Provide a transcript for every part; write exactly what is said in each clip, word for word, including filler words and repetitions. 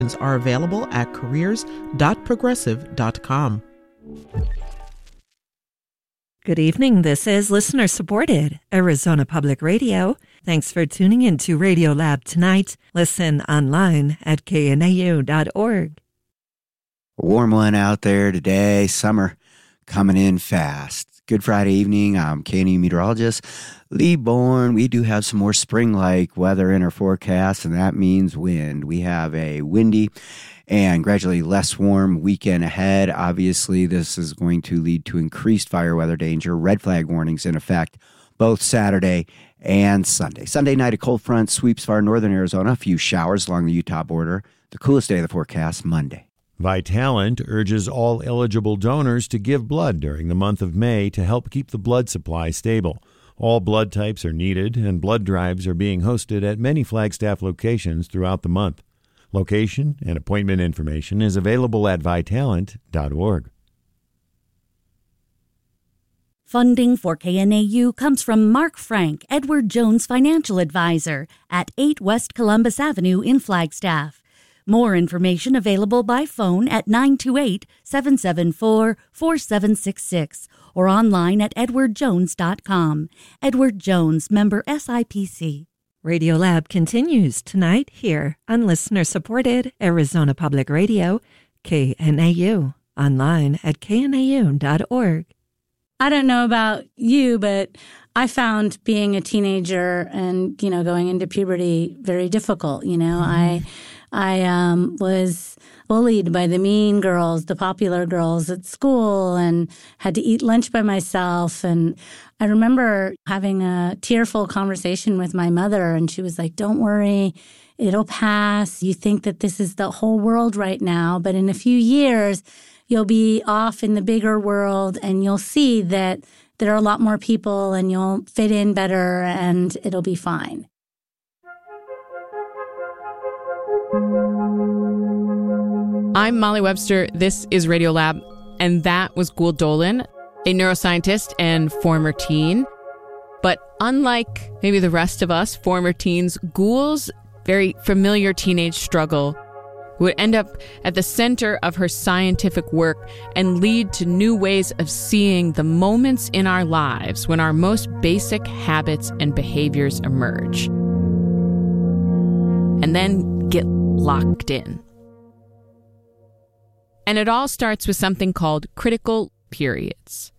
are available at careers dot progressive dot com. Good evening. This is listener-supported Arizona Public Radio. Thanks for tuning in to Radio Lab tonight. Listen online at K N A U dot org. A warm one out there today. Summer coming in fast. Good Friday evening. I'm K N A U meteorologist Lee Bourne. We do have some more spring-like weather in our forecast, and that means wind. We have a windy and gradually less warm weekend ahead. Obviously, this is going to lead to increased fire weather danger. Red flag warnings in effect both Saturday and Sunday. Sunday night, a cold front sweeps far northern Arizona. A few showers along the Utah border. The coolest day of the forecast, Monday. Vitalant urges all eligible donors to give blood during the month of May to help keep the blood supply stable. All blood types are needed, and blood drives are being hosted at many Flagstaff locations throughout the month. Location and appointment information is available at vitalant dot org. Funding for K N A U comes from Mark Frank, Edward Jones Financial Advisor at eight West Columbus Avenue in Flagstaff. More information available by phone at nine two eight, seven seven four, four seven six six or online at edward jones dot com. Edward Jones, member S I P C. Radio Lab continues tonight here on listener-supported Arizona Public Radio, K N A U, online at K N A U dot org. I don't know about you, but I found being a teenager and, you know, going into puberty very difficult. You know, mm-hmm. I I um, was bullied by the mean girls, the popular girls at school, and had to eat lunch by myself. And I remember having a tearful conversation with my mother, and she was like, "Don't worry, it'll pass. You think that this is the whole world right now, but in a few years, you'll be off in the bigger world, and you'll see that there are a lot more people, and you'll fit in better, and it'll be fine." I'm Molly Webster. This is Radio Lab, and that was Gul Dolin, a neuroscientist and former teen. But unlike maybe the rest of us former teens, Gul's very familiar teenage struggle would end up at the center of her scientific work and lead to new ways of seeing the moments in our lives when our most basic habits and behaviors emerge, and then get locked in. And it all starts with something called critical periods.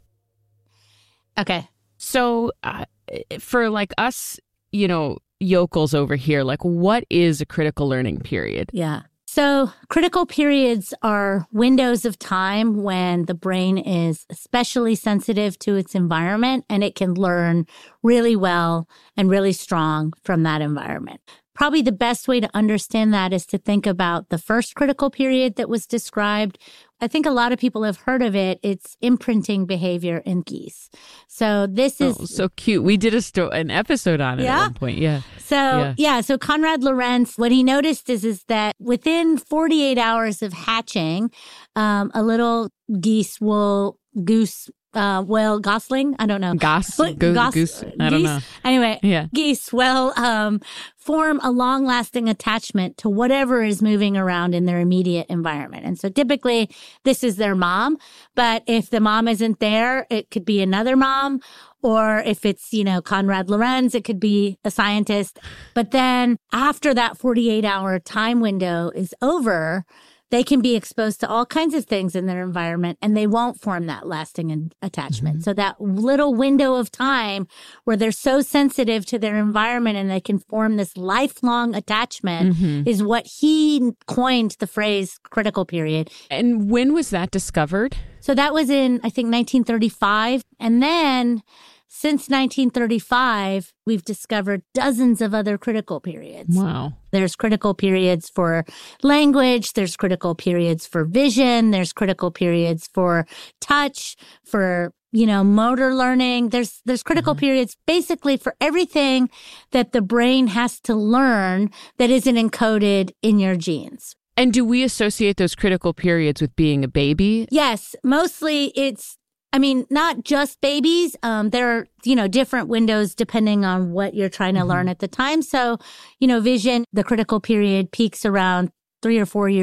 Okay. So uh, for like us, you know, yokels over here, like what is a critical learning period? Yeah. So critical periods are windows of time when the brain is especially sensitive to its environment and it can learn really well and really strong from that environment. Probably the best way to understand that is to think about the first critical period that was described. I think a lot of people have heard of it. It's imprinting behavior in geese. So this is oh, so cute. We did a sto- an episode on it yeah? at one point. Yeah. So yeah. yeah. So Konrad Lorenz, what he noticed is is that within forty-eight hours of hatching, um, a little geese will goose. Uh, well, gosling, I don't know. Goss, go, Gos- goose, I don't geese. know. Anyway, yeah. geese will um, form a long-lasting attachment to whatever is moving around in their immediate environment. And so typically this is their mom, but if the mom isn't there, it could be another mom. Or if it's, you know, Konrad Lorenz, it could be a scientist. But then after that forty-eight hour time window is over, they can be exposed to all kinds of things in their environment and they won't form that lasting attachment. Mm-hmm. So that little window of time where they're so sensitive to their environment and they can form this lifelong attachment mm-hmm. is what he coined the phrase critical period. And when was that discovered? So that was in, I think, nineteen thirty-five. And then since nineteen thirty-five, we've discovered dozens of other critical periods. Wow. There's critical periods for language. There's critical periods for vision. There's critical periods for touch, for, you know, motor learning. There's, there's critical mm-hmm. periods basically for everything that the brain has to learn that isn't encoded in your genes. And do we associate those critical periods with being a baby? Yes. Mostly it's, I mean, not just babies. Um, there are, you know, different windows depending on what you're trying to mm-hmm. learn at the time. So, you know, vision, the critical period peaks around three or four years